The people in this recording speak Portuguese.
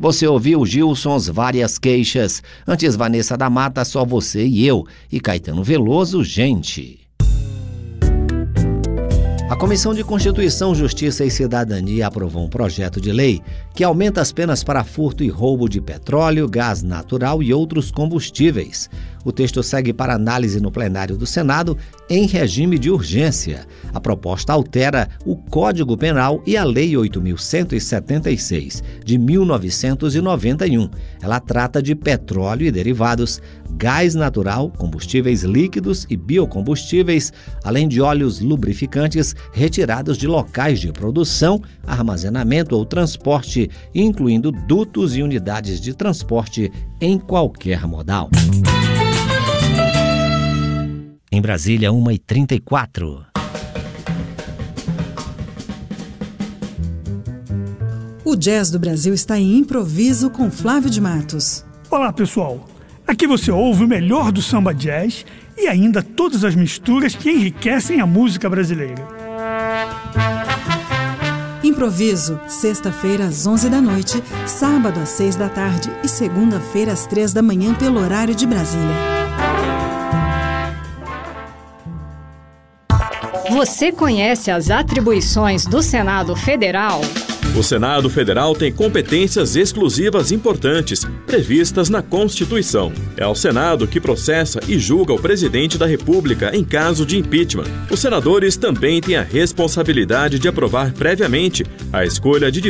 Você ouviu Gilsons Várias Queixas. Antes, Vanessa da Mata, Só Você e Eu. E Caetano Veloso, Gente. A Comissão de Constituição, Justiça e Cidadania aprovou um projeto de lei que aumenta as penas para furto e roubo de petróleo, gás natural e outros combustíveis. O texto segue para análise no plenário do Senado em regime de urgência. A proposta altera o Código Penal e a Lei 8.176, de 1991. Ela trata de petróleo e derivados, gás natural, combustíveis líquidos e biocombustíveis, além de óleos lubrificantes retirados de locais de produção, armazenamento ou transporte, incluindo dutos e unidades de transporte em qualquer modal. Em Brasília, 1h34. O Jazz do Brasil está em improviso com Flávio de Matos. Olá, pessoal. Aqui você ouve o melhor do samba jazz e ainda todas as misturas que enriquecem a música brasileira. Improviso, sexta-feira às 11 da noite, sábado às 6 da tarde e segunda-feira às 3 da manhã pelo horário de Brasília. Você conhece as atribuições do Senado Federal? O Senado Federal tem competências exclusivas importantes, previstas na Constituição. É ao Senado que processa e julga o presidente da República em caso de impeachment. Os senadores também têm a responsabilidade de aprovar previamente a escolha de